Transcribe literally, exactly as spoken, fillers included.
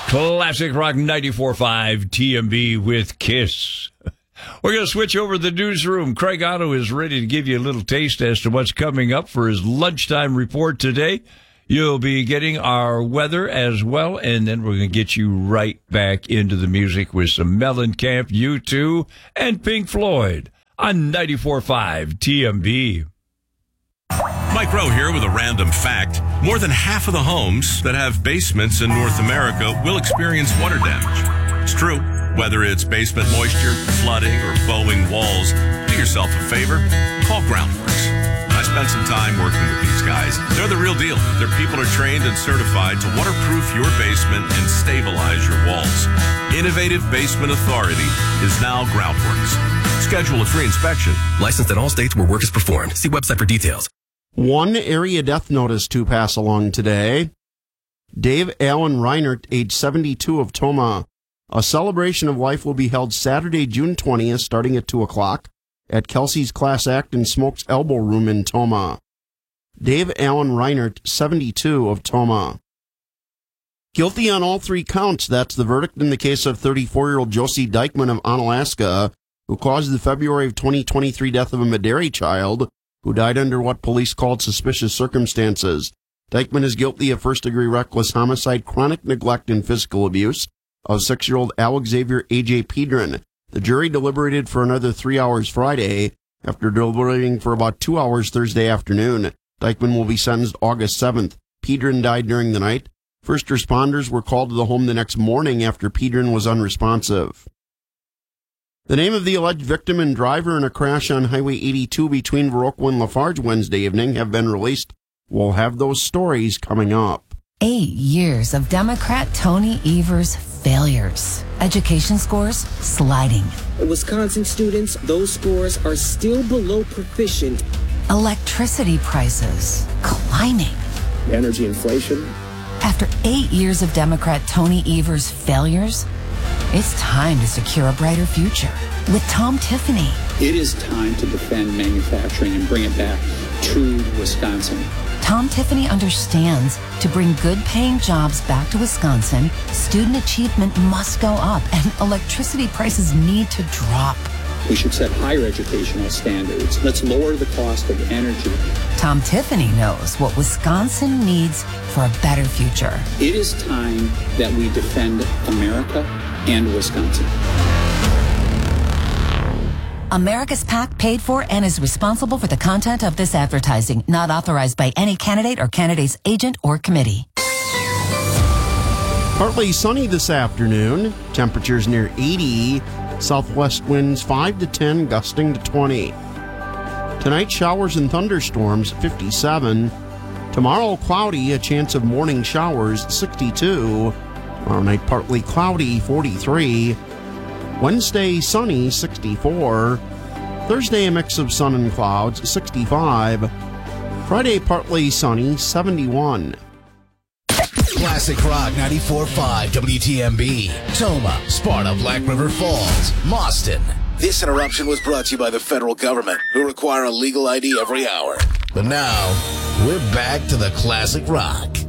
Classic Rock ninety-four point five T M B with Kiss. We're going to switch over to the newsroom. Craig Otto is ready to give you a little taste as to what's coming up for his lunchtime report today. You'll be getting our weather as well, and then we're going to get you right back into the music with some Mellencamp, U two, and Pink Floyd on ninety-four point five T M B. Mike Rowe here with a random fact. More than half of the homes that have basements in North America will experience water damage. It's true. Whether it's basement moisture, flooding, or bowing walls, do yourself a favor. Call Groundworks. I spent some time working with these guys. They're the real deal. Their people are trained and certified to waterproof your basement and stabilize your walls. Innovative Basement Authority is now Groundworks. Schedule a free inspection. Licensed in all states where work is performed. See website for details. One area death notice to pass along today. Dave Allen Reinert, age seventy-two, of Tomah. A celebration of life will be held Saturday, June twentieth, starting at two o'clock, at Kelsey's Class Act and Smokes Elbow Room in Tomah. Dave Allen Reinert, seventy-two, of Tomah. Guilty on all three counts. That's the verdict in the case of thirty-four-year-old Josie Dykeman of Onalaska, who caused the February of twenty twenty-three death of a Maderi child, who died under what police called suspicious circumstances. Dykeman is guilty of first-degree reckless homicide, chronic neglect, and physical abuse of six-year-old Alex Xavier A J Pedron. The jury deliberated for another three hours Friday, after deliberating for about two hours Thursday afternoon. Dykeman will be sentenced August seventh. Pedron died during the night. First responders were called to the home the next morning after Pedron was unresponsive. The name of the alleged victim and driver in a crash on Highway eighty-two between Viroqua and Lafarge Wednesday evening have been released. We'll have those stories coming up. Eight years of Democrat Tony Evers' failures. Education scores sliding. Wisconsin students, those scores are still below proficient. Electricity prices climbing. Energy inflation. After eight years of Democrat Tony Evers' failures, it's time to secure a brighter future with Tom Tiffany. It is time to defend manufacturing and bring it back to Wisconsin. Tom Tiffany understands to bring good-paying jobs back to Wisconsin, student achievement must go up and electricity prices need to drop. We should set higher educational standards. Let's lower the cost of energy. Tom Tiffany knows what Wisconsin needs for a better future. It is time that we defend America and Wisconsin. America's PAC paid for and is responsible for the content of this advertising, not authorized by any candidate or candidate's agent or committee. Partly sunny this afternoon. Temperatures near eighty. Southwest winds five to ten, gusting to twenty. Tonight, showers and thunderstorms, fifty-seven. Tomorrow, cloudy, a chance of morning showers, sixty-two. Tomorrow night, partly cloudy, forty-three. Wednesday, sunny, sixty-four. Thursday, a mix of sun and clouds, sixty-five. Friday, partly sunny, seventy-one. Classic Rock ninety-four point five W T M B. Tomah, Sparta, Black River Falls, Mauston. This interruption was brought to you by the federal government, who require a legal I D every hour. But now, we're back to the Classic Rock.